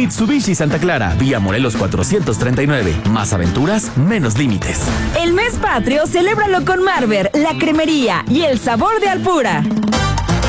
Mitsubishi Santa Clara, vía Morelos 439. Más aventuras, menos límites. El mes patrio, celébralo con Marber, la cremería y el sabor de Alpura.